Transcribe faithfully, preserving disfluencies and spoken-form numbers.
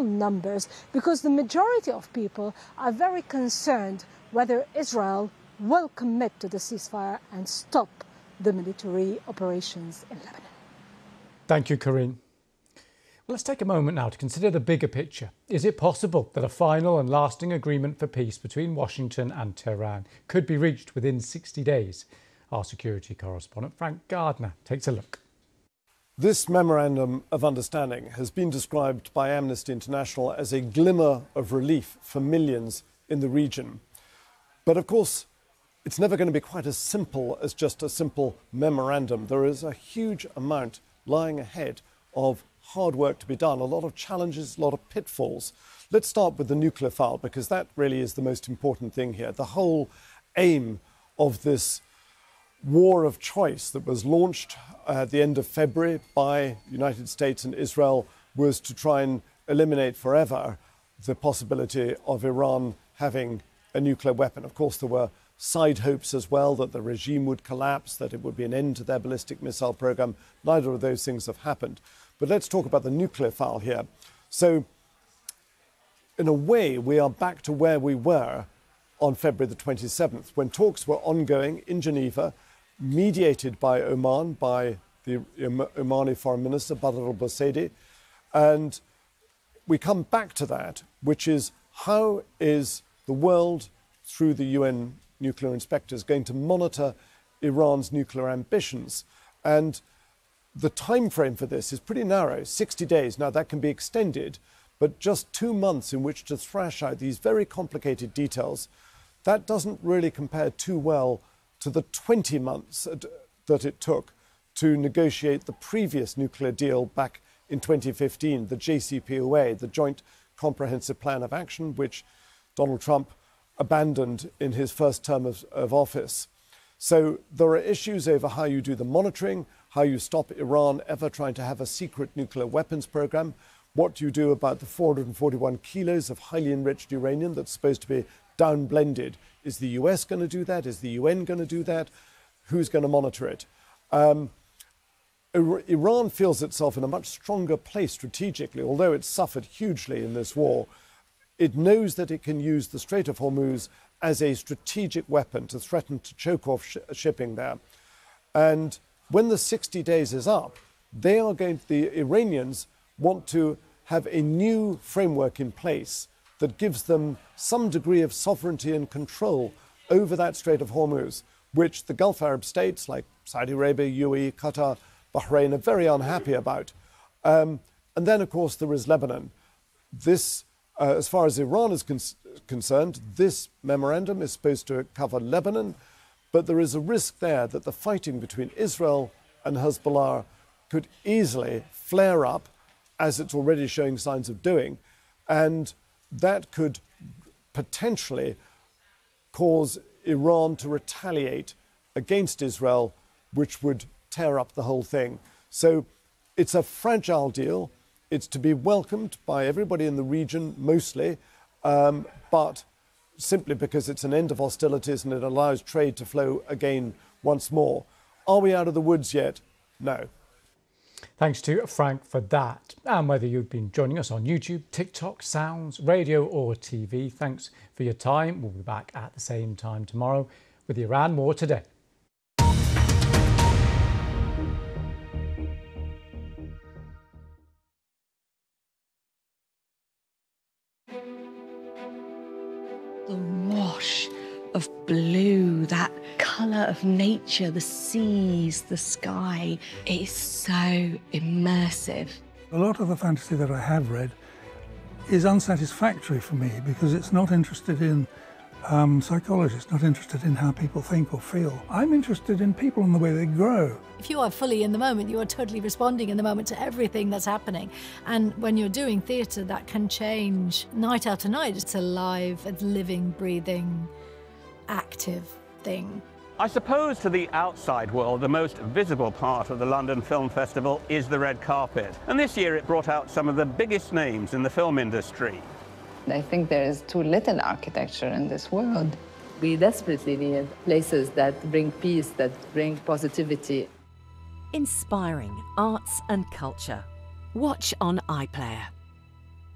small numbers, because the majority of people are very concerned whether Israel will commit to the ceasefire and stop the military operations in Lebanon. Thank you, Corinne. Well, let's take a moment now to consider the bigger picture. Is it possible that a final and lasting agreement for peace between Washington and Tehran could be reached within sixty days? Our security correspondent Frank Gardner takes a look. This memorandum of understanding has been described by Amnesty International as a glimmer of relief for millions in the region. But of course, it's never going to be quite as simple as just a simple memorandum. There is a huge amount lying ahead of hard work to be done, a lot of challenges, a lot of pitfalls. Let's start with the nuclear file, because that really is the most important thing here. The whole aim of this war of choice that was launched at the end of February by the United States and Israel was to try and eliminate forever the possibility of Iran having a nuclear weapon. Of course, there were side hopes as well that the regime would collapse, that it would be an end to their ballistic missile program. Neither of those things have happened. But let's talk about the nuclear file here. So, in a way, we are back to where we were on February the twenty-seventh, when talks were ongoing in Geneva, mediated by Oman, by the Omani Foreign Minister, Badr al-Busaydi. And we come back to that, which is, how is the world, through the U N nuclear inspectors, going to monitor Iran's nuclear ambitions? And the time frame for this is pretty narrow, sixty days. Now, that can be extended, but just two months in which to thrash out these very complicated details, that doesn't really compare too well to the twenty months that it took to negotiate the previous nuclear deal back in twenty fifteen, the J C P O A, the Joint Comprehensive Plan of Action, which Donald Trump abandoned in his first term of, of office. So there are issues over how you do the monitoring, how you stop Iran ever trying to have a secret nuclear weapons program, what do you do about the four hundred forty-one kilos of highly enriched uranium that's supposed to be downblended. Is the U S going to do that? Is the U N going to do that? Who's going to monitor it? Um, Iran feels itself in a much stronger place strategically, although it's suffered hugely in this war. It knows that it can use the Strait of Hormuz as a strategic weapon to threaten to choke off sh shipping there. And when the sixty days is up, they are going to, the Iranians want to have a new framework in place that gives them some degree of sovereignty and control over that Strait of Hormuz, which the Gulf Arab states like Saudi Arabia, U A E, Qatar, Bahrain are very unhappy about. Um, and then, of course, there is Lebanon. This, uh, as far as Iran is con concerned, this memorandum is supposed to cover Lebanon, but there is a risk there that the fighting between Israel and Hezbollah could easily flare up, as it's already showing signs of doing, and that could potentially cause Iran to retaliate against Israel, which would tear up the whole thing. So it's a fragile deal. It's to be welcomed by everybody in the region, mostly, um, but simply because it's an end of hostilities and it allows trade to flow again once more. Are we out of the woods yet? No. Thanks to Frank for that. And whether you've been joining us on YouTube, TikTok, Sounds, radio or T V, thanks for your time. We'll be back at the same time tomorrow with Iran More Today. The wash of blue, that colour of nature, the seas, the sky. It is so immersive. A lot of the fantasy that I have read is unsatisfactory for me because it's not interested in um, psychology, it's not interested in how people think or feel. I'm interested in people and the way they grow. If you are fully in the moment, you are totally responding in the moment to everything that's happening. And when you're doing theatre, that can change night after night. It's a live, a living, breathing, active thing. I suppose to the outside world, the most visible part of the London Film Festival is the red carpet. And this year it brought out some of the biggest names in the film industry. I think there is too little architecture in this world. We desperately need places that bring peace, that bring positivity. Inspiring arts and culture. Watch on iPlayer.